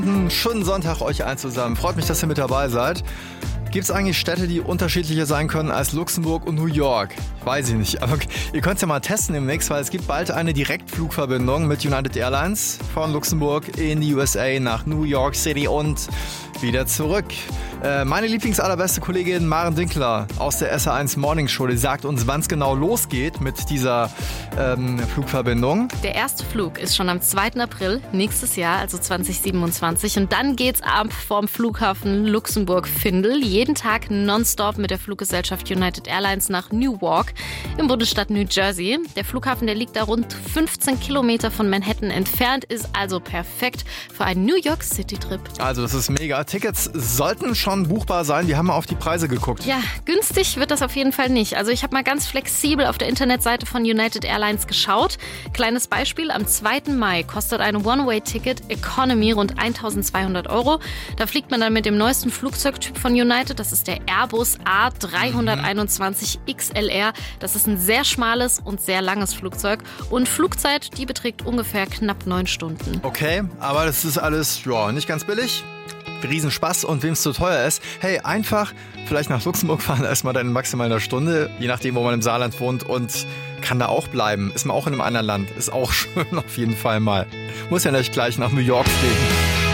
Einen schönen Sonntag euch allen zusammen. Freut mich, dass ihr mit dabei seid. Gibt es eigentlich Städte, die unterschiedlicher sein können als Luxemburg und New York? Weiß ich nicht, aber ihr könnt es ja mal testen demnächst, weil es gibt bald eine Direktflugverbindung mit United Airlines von Luxemburg in die USA nach New York City und wieder zurück. Meine allerbeste Kollegin Maren Dinkler aus der SA1 Morning Show, die sagt uns, wann es genau losgeht mit dieser Flugverbindung. Der erste Flug ist schon am 2. April nächstes Jahr, also 2027. Und dann geht's ab vom Flughafen Luxemburg-Findel. Jeden Tag nonstop mit der Fluggesellschaft United Airlines nach Newark im Bundesstaat New Jersey. Der Flughafen, der liegt da rund 15 Kilometer von Manhattan entfernt, ist also perfekt für einen New York City-Trip. Also das ist mega. Tickets sollten schon buchbar sein. Die haben mal auf die Preise geguckt. Ja, günstig wird das auf jeden Fall nicht. Also ich habe mal ganz flexibel auf der Internetseite von United Airlines geschaut. Kleines Beispiel, am 2. Mai kostet ein One-Way-Ticket Economy rund 1.200 €. Da fliegt man dann mit dem neuesten Flugzeugtyp von United. Das ist der Airbus A321 XLR. Das ist ein sehr schmales und sehr langes Flugzeug. Und Flugzeit, die beträgt ungefähr knapp 9 Stunden. Okay, aber das ist alles nicht ganz billig. Riesenspaß, und wem es zu teuer ist, hey, einfach vielleicht nach Luxemburg fahren, erstmal dann maximal eine Stunde, je nachdem, wo man im Saarland wohnt, und kann da auch bleiben. Ist man auch in einem anderen Land. Ist auch schön auf jeden Fall mal. Muss ja nicht gleich nach New York fliegen.